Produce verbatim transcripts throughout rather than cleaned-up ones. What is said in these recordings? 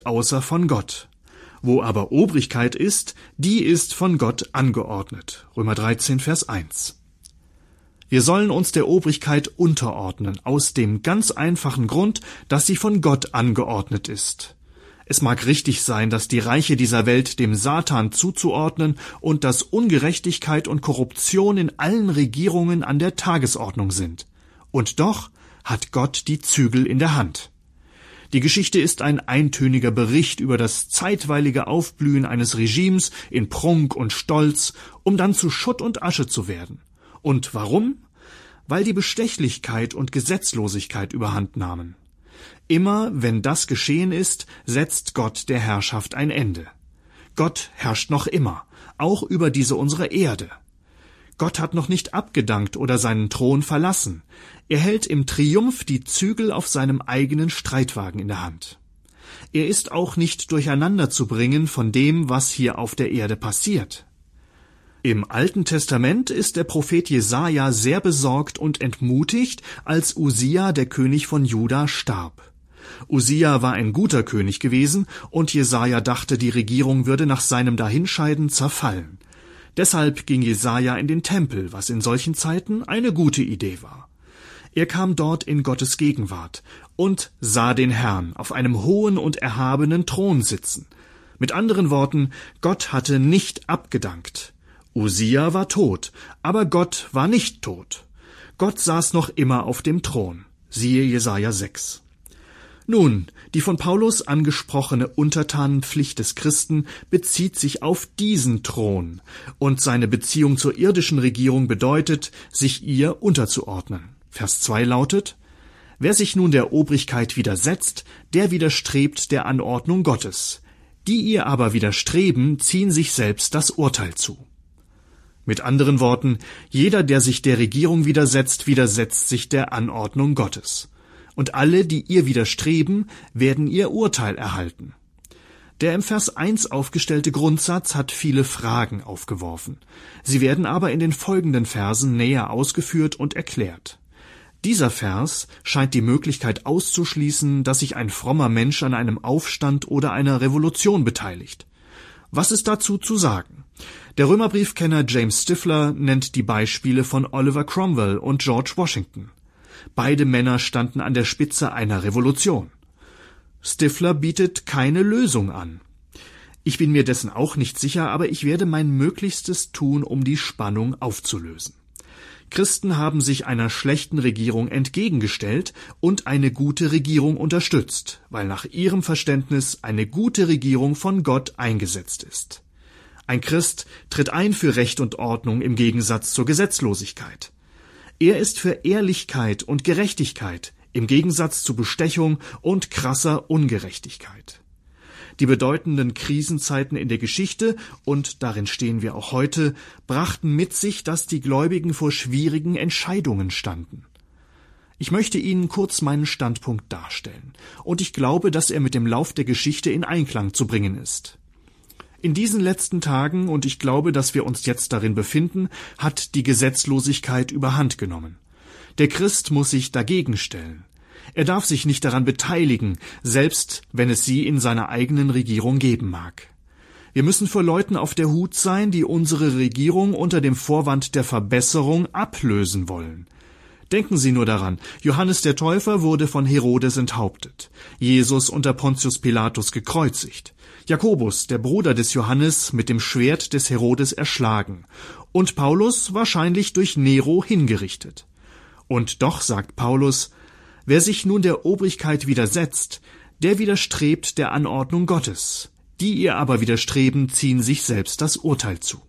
außer von Gott. Wo aber Obrigkeit ist, die ist von Gott angeordnet. Römer dreizehn, Vers eins. Wir sollen uns der Obrigkeit unterordnen, aus dem ganz einfachen Grund, dass sie von Gott angeordnet ist. Es mag richtig sein, dass die Reiche dieser Welt dem Satan zuzuordnen und dass Ungerechtigkeit und Korruption in allen Regierungen an der Tagesordnung sind. Und doch hat Gott die Zügel in der Hand. Die Geschichte ist ein eintöniger Bericht über das zeitweilige Aufblühen eines Regimes in Prunk und Stolz, um dann zu Schutt und Asche zu werden. Und warum? Weil die Bestechlichkeit und Gesetzlosigkeit überhand nahmen. Immer, wenn das geschehen ist, setzt Gott der Herrschaft ein Ende. Gott herrscht noch immer, auch über diese unsere Erde. Gott hat noch nicht abgedankt oder seinen Thron verlassen. Er hält im Triumph die Zügel auf seinem eigenen Streitwagen in der Hand. Er ist auch nicht durcheinander zu bringen von dem, was hier auf der Erde passiert. Im Alten Testament ist der Prophet Jesaja sehr besorgt und entmutigt, als Usia, der König von Juda, starb. Usia war ein guter König gewesen und Jesaja dachte, die Regierung würde nach seinem Dahinscheiden zerfallen. Deshalb ging Jesaja in den Tempel, was in solchen Zeiten eine gute Idee war. Er kam dort in Gottes Gegenwart und sah den Herrn auf einem hohen und erhabenen Thron sitzen. Mit anderen Worten, Gott hatte nicht abgedankt. Usia war tot, aber Gott war nicht tot. Gott saß noch immer auf dem Thron. Siehe Jesaja sechs. Nun, die von Paulus angesprochene Untertanenpflicht des Christen bezieht sich auf diesen Thron, und seine Beziehung zur irdischen Regierung bedeutet, sich ihr unterzuordnen. Vers zwei lautet: Wer sich nun der Obrigkeit widersetzt, der widerstrebt der Anordnung Gottes. Die ihr aber widerstreben, ziehen sich selbst das Urteil zu. Mit anderen Worten, jeder, der sich der Regierung widersetzt, widersetzt sich der Anordnung Gottes. Und alle, die ihr widerstreben, werden ihr Urteil erhalten. Der im Vers eins aufgestellte Grundsatz hat viele Fragen aufgeworfen. Sie werden aber in den folgenden Versen näher ausgeführt und erklärt. Dieser Vers scheint die Möglichkeit auszuschließen, dass sich ein frommer Mensch an einem Aufstand oder einer Revolution beteiligt. Was ist dazu zu sagen? Der Römerbriefkenner James Stifler nennt die Beispiele von Oliver Cromwell und George Washington. Beide Männer standen an der Spitze einer Revolution. Stifler bietet keine Lösung an. Ich bin mir dessen auch nicht sicher, aber ich werde mein Möglichstes tun, um die Spannung aufzulösen. Christen haben sich einer schlechten Regierung entgegengestellt und eine gute Regierung unterstützt, weil nach ihrem Verständnis eine gute Regierung von Gott eingesetzt ist. Ein Christ tritt ein für Recht und Ordnung im Gegensatz zur Gesetzlosigkeit. Er ist für Ehrlichkeit und Gerechtigkeit im Gegensatz zu Bestechung und krasser Ungerechtigkeit. Die bedeutenden Krisenzeiten in der Geschichte, und darin stehen wir auch heute, brachten mit sich, dass die Gläubigen vor schwierigen Entscheidungen standen. Ich möchte Ihnen kurz meinen Standpunkt darstellen, und ich glaube, dass er mit dem Lauf der Geschichte in Einklang zu bringen ist. In diesen letzten Tagen, und ich glaube, dass wir uns jetzt darin befinden, hat die Gesetzlosigkeit überhand genommen. Der Christ muss sich dagegen stellen. Er darf sich nicht daran beteiligen, selbst wenn es sie in seiner eigenen Regierung geben mag. Wir müssen vor Leuten auf der Hut sein, die unsere Regierung unter dem Vorwand der Verbesserung ablösen wollen. Denken Sie nur daran, Johannes der Täufer wurde von Herodes enthauptet, Jesus unter Pontius Pilatus gekreuzigt, Jakobus, der Bruder des Johannes, mit dem Schwert des Herodes erschlagen und Paulus wahrscheinlich durch Nero hingerichtet. Und doch sagt Paulus, wer sich nun der Obrigkeit widersetzt, der widerstrebt der Anordnung Gottes. Die ihr aber widerstreben, ziehen sich selbst das Urteil zu.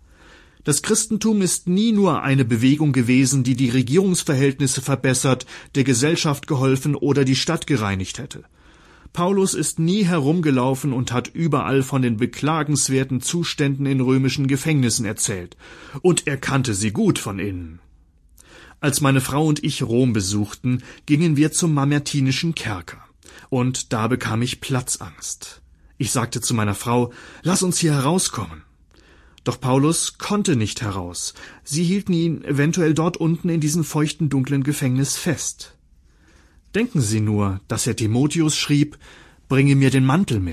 Das Christentum ist nie nur eine Bewegung gewesen, die die Regierungsverhältnisse verbessert, der Gesellschaft geholfen oder die Stadt gereinigt hätte. Paulus ist nie herumgelaufen und hat überall von den beklagenswerten Zuständen in römischen Gefängnissen erzählt. Und er kannte sie gut von innen. Als meine Frau und ich Rom besuchten, gingen wir zum Mamertinischen Kerker. Und da bekam ich Platzangst. Ich sagte zu meiner Frau, lass uns hier herauskommen. Doch Paulus konnte nicht heraus. Sie hielten ihn eventuell dort unten in diesem feuchten, dunklen Gefängnis fest. Denken Sie nur, dass Herr Timotheus schrieb, bringe mir den Mantel mit.